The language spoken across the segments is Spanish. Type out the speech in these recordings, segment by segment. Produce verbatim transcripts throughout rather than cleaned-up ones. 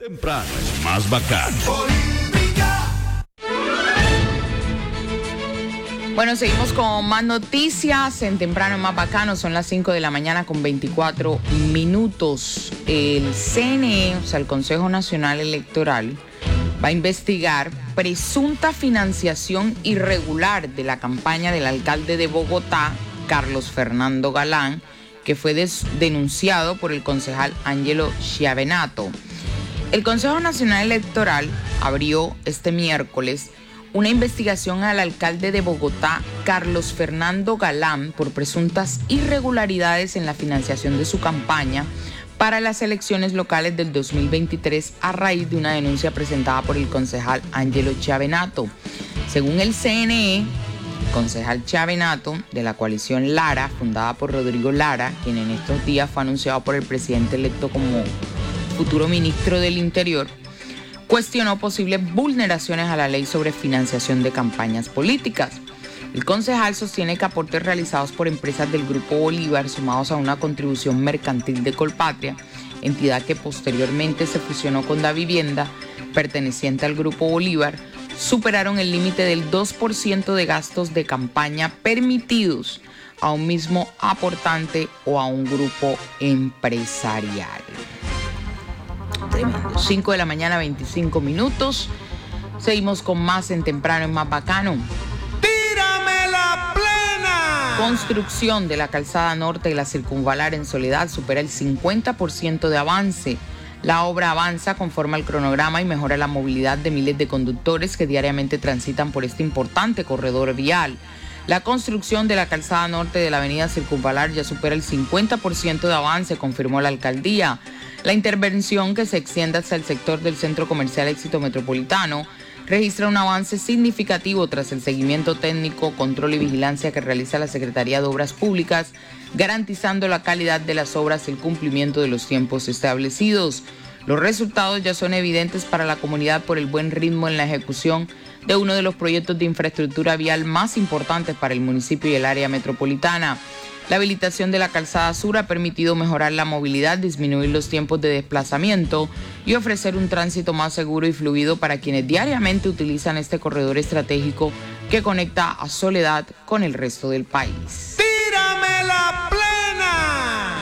Temprano es más bacano. Bueno, seguimos con más noticias en Temprano es más bacano. Son las cinco de la mañana con veinticuatro minutos. El C N E, o sea, el Consejo Nacional Electoral, va a investigar presunta financiación irregular de la campaña del alcalde de Bogotá, Carlos Fernando Galán, que fue des- denunciado por el concejal Ángelo Chiavenato. El Consejo Nacional Electoral abrió este miércoles una investigación al alcalde de Bogotá, Carlos Fernando Galán, por presuntas irregularidades en la financiación de su campaña para las elecciones locales del dos mil veintitrés a raíz de una denuncia presentada por el concejal Ángelo Chiavenato. Según el C N E, el concejal Chiavenato, de la coalición Lara, fundada por Rodrigo Lara, quien en estos días fue anunciado por el presidente electo como futuro ministro del Interior, cuestionó posibles vulneraciones a la ley sobre financiación de campañas políticas. El concejal sostiene que aportes realizados por empresas del Grupo Bolívar, sumados a una contribución mercantil de Colpatria, entidad que posteriormente se fusionó con Davivienda, perteneciente al Grupo Bolívar, superaron el límite del dos por ciento de gastos de campaña permitidos a un mismo aportante o a un grupo empresarial. Tremendo. cinco de la mañana, veinticinco minutos. Seguimos con más en Temprano es más bacano. ¡Tírame la plena! Construcción de la calzada norte de la circunvalar en Soledad supera el cincuenta por ciento de avance. La obra avanza conforme al cronograma y mejora la movilidad de miles de conductores que diariamente transitan por este importante corredor vial. La construcción de la calzada norte de la avenida Circunvalar ya supera el cincuenta por ciento de avance, confirmó la alcaldía. La intervención, que se extiende hasta el sector del Centro Comercial Éxito Metropolitano, registra un avance significativo tras el seguimiento técnico, control y vigilancia que realiza la Secretaría de Obras Públicas, garantizando la calidad de las obras y el cumplimiento de los tiempos establecidos. Los resultados ya son evidentes para la comunidad por el buen ritmo en la ejecución de uno de los proyectos de infraestructura vial más importantes para el municipio y el área metropolitana. La habilitación de la calzada sur ha permitido mejorar la movilidad, disminuir los tiempos de desplazamiento y ofrecer un tránsito más seguro y fluido para quienes diariamente utilizan este corredor estratégico que conecta a Soledad con el resto del país. ¡Tírame la plena!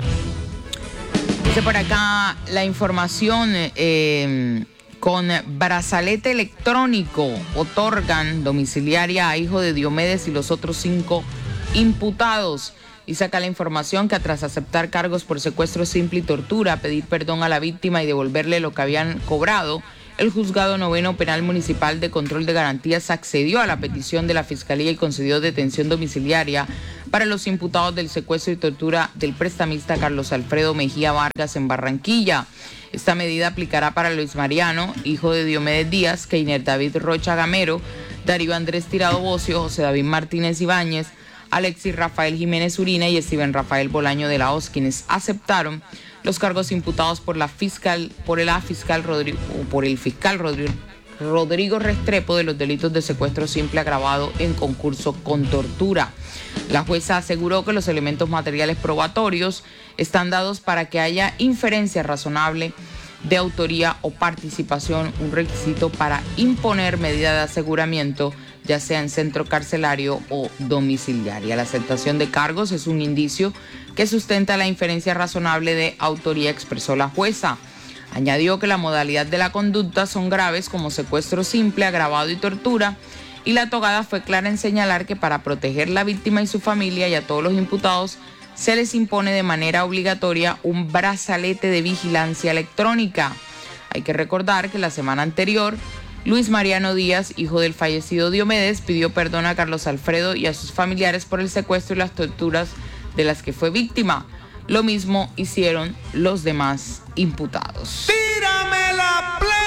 Dice por acá la información... Eh, Con brazalete electrónico otorgan domiciliaria a hijo de Diomedes y los otros cinco imputados. Y saca la información que tras aceptar cargos por secuestro simple y tortura, pedir perdón a la víctima y devolverle lo que habían cobrado, el Juzgado Noveno Penal Municipal de Control de Garantías accedió a la petición de la Fiscalía y concedió detención domiciliaria para los imputados del secuestro y tortura del prestamista Carlos Alfredo Mejía Vargas en Barranquilla. Esta medida aplicará para Luis Mariano, hijo de Diomedes Díaz, Keiner David Rocha Gamero, Darío Andrés Tirado Bocio, José David Martínez Ibáñez, Alexis Rafael Jiménez Urina y Steven Rafael Bolaño de la Hoz, quienes aceptaron los cargos imputados por la fiscal, por el fiscal Rodrigo, por el fiscal Rodrigo, Rodrigo Restrepo de los delitos de secuestro simple agravado en concurso con tortura. La jueza aseguró que los elementos materiales probatorios están dados para que haya inferencia razonable de autoría o participación, un requisito para imponer medida de aseguramiento, ya sea en centro carcelario o domiciliaria. La aceptación de cargos es un indicio que sustenta la inferencia razonable de autoría, expresó la jueza. Añadió que la modalidad de la conducta son graves como secuestro simple, agravado y tortura, y la togada fue clara en señalar que para proteger a la víctima y su familia y a todos los imputados se les impone de manera obligatoria un brazalete de vigilancia electrónica. Hay que recordar que la semana anterior, Luis Mariano Díaz, hijo del fallecido Diomedes, pidió perdón a Carlos Alfredo y a sus familiares por el secuestro y las torturas de las que fue víctima. Lo mismo hicieron los demás imputados. ¡Tírame la plena!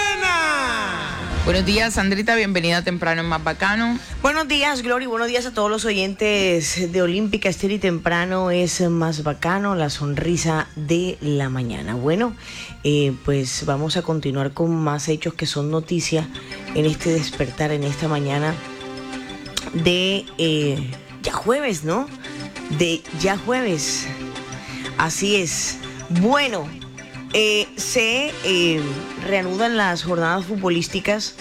Buenos días, Sandrita, bienvenida a Temprano en Más Bacano. Buenos días, Glory, buenos días a todos los oyentes de Olímpica Estéreo y Temprano es Más Bacano, la sonrisa de la mañana. Bueno, eh, pues vamos a continuar con más hechos que son noticias en este despertar, en esta mañana de eh, ya jueves, ¿no? De ya jueves. Así es. Bueno, eh, se eh, reanudan las jornadas futbolísticas.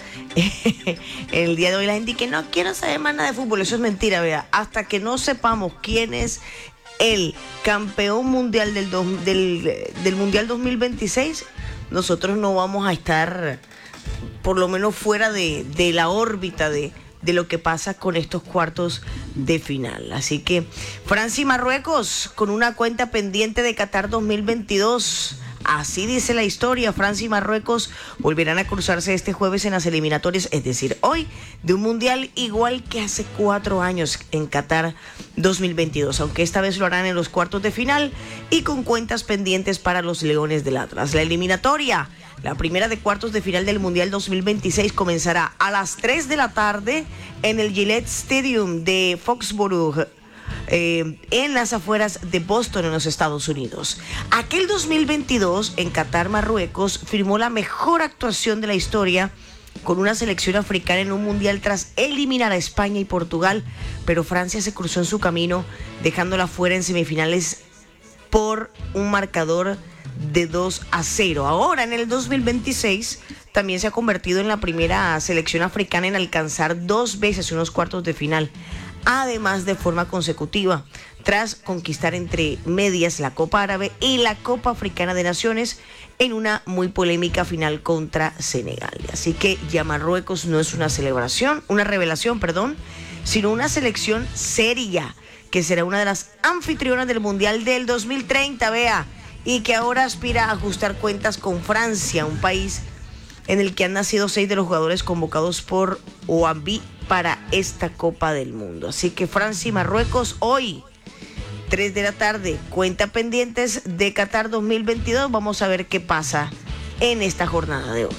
El día de hoy la gente dice que no quiero saber más nada de fútbol. Eso es mentira, vea. Hasta que no sepamos quién es el campeón mundial del, do, del, del Mundial dos mil veintiséis, nosotros no vamos a estar por lo menos fuera de, de la órbita de, de lo que pasa con estos cuartos de final. Así que Francia y Marruecos con una cuenta pendiente de Qatar dos mil veintidós. Así dice la historia. Francia y Marruecos volverán a cruzarse este jueves en las eliminatorias, es decir, hoy, de un mundial igual que hace cuatro años en Qatar dos mil veintidós, aunque esta vez lo harán en los cuartos de final y con cuentas pendientes para los Leones del Atlas. La eliminatoria, la primera de cuartos de final del Mundial dos mil veintiséis, comenzará a las tres de la tarde en el Gillette Stadium de Foxborough, Eh, en las afueras de Boston, en los Estados Unidos. Aquel dos mil veintidós, en Qatar, Marruecos firmó la mejor actuación de la historia con una selección africana en un mundial tras eliminar a España y Portugal, pero Francia se cruzó en su camino, dejándola fuera en semifinales por un marcador de dos a cero. Ahora, en el dos mil veintiséis, también se ha convertido en la primera selección africana en alcanzar dos veces unos cuartos de final, además de forma consecutiva, tras conquistar entre medias la Copa Árabe y la Copa Africana de Naciones en una muy polémica final contra Senegal. Así que ya Marruecos no es una celebración, una revelación, perdón, sino una selección seria, que será una de las anfitrionas del Mundial del dos mil treinta, vea, y que ahora aspira a ajustar cuentas con Francia, un país en el que han nacido seis de los jugadores convocados por Oambi para esta Copa del Mundo. Así que Francia y Marruecos hoy, tres de la tarde, cuenta pendientes de Qatar dos mil veintidós. Vamos a ver qué pasa en esta jornada de hoy.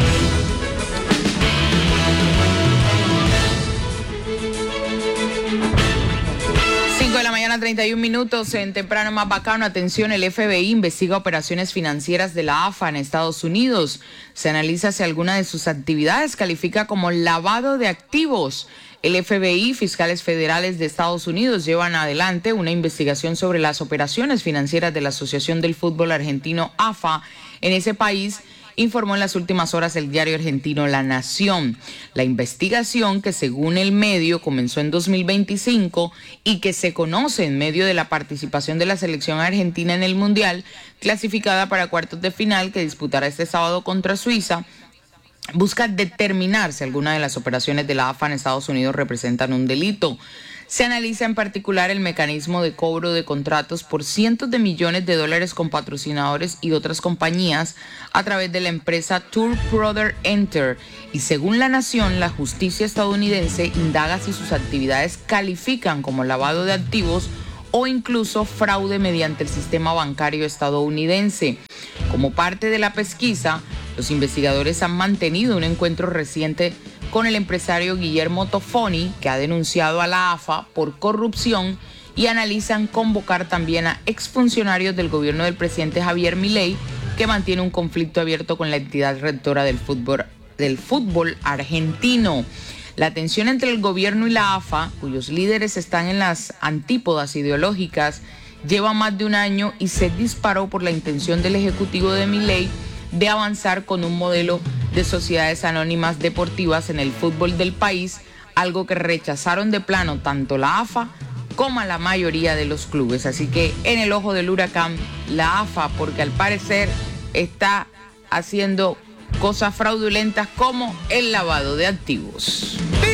cinco de la mañana, treinta y un minutos, en Temprano Más Bacano. Atención, el F B I investiga operaciones financieras de la A F A en Estados Unidos. Se analiza si alguna de sus actividades califica como lavado de activos. El F B I, fiscales federales de Estados Unidos, llevan adelante una investigación sobre las operaciones financieras de la Asociación del Fútbol Argentino A F A en ese país, informó en las últimas horas el diario argentino La Nación. La investigación, que según el medio comenzó en dos mil veinticinco y que se conoce en medio de la participación de la selección argentina en el Mundial, clasificada para cuartos de final, que disputará este sábado contra Suiza, busca determinar si alguna de las operaciones de la A F A en Estados Unidos representan un delito. Se analiza en particular el mecanismo de cobro de contratos por cientos de millones de dólares con patrocinadores y otras compañías a través de la empresa Tour Brother Enter. Y según La Nación, la justicia estadounidense indaga si sus actividades califican como lavado de activos o incluso fraude mediante el sistema bancario estadounidense. Como parte de la pesquisa, los investigadores han mantenido un encuentro reciente con el empresario Guillermo Tofoni, que ha denunciado a la A F A por corrupción, y analizan convocar también a exfuncionarios del gobierno del presidente Javier Milei, que mantiene un conflicto abierto con la entidad rectora del fútbol, del fútbol argentino. La tensión entre el gobierno y la A F A, cuyos líderes están en las antípodas ideológicas, lleva más de un año y se disparó por la intención del ejecutivo de Milei de avanzar con un modelo de sociedades anónimas deportivas en el fútbol del país, algo que rechazaron de plano tanto la A F A como a la mayoría de los clubes. Así que en el ojo del huracán la A F A, porque al parecer está haciendo cosas fraudulentas como el lavado de activos.